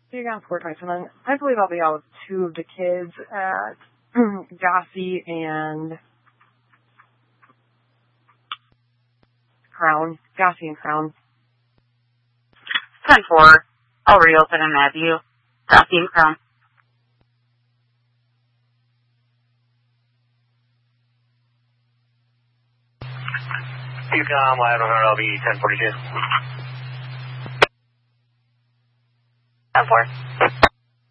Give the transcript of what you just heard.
You got 4 twice, and then I believe I'll be out with 2 of the kids at Gossie and Crown. Gossie and Crown. 10-4. I'll reopen and add you. Gossie and Crown. Yukon, live on RLB 1042. 10-4.